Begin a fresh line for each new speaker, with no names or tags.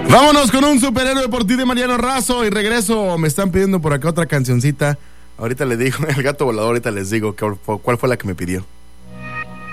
Vámonos con un superhéroe por ti de Mariano Razo y regreso. Me están pidiendo por acá otra cancioncita. Ahorita les digo, el gato volador, ahorita les digo cuál fue la que me pidió.